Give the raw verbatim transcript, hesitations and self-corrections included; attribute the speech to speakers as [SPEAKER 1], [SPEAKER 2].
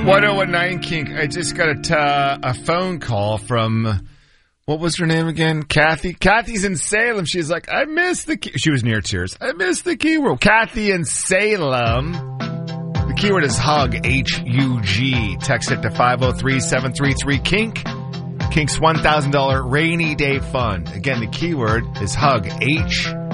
[SPEAKER 1] one oh one nine Kink. I just got a, t- a phone call from, what was her name again? Kathy. Kathy's in Salem. She's like, I miss the key. She was near tears. I miss the keyword. Kathy in Salem. The keyword is hug, H U G. Text it to five oh three seven three three Kink. Kink's one thousand dollars rainy day fund. Again, the keyword is hug, H U G.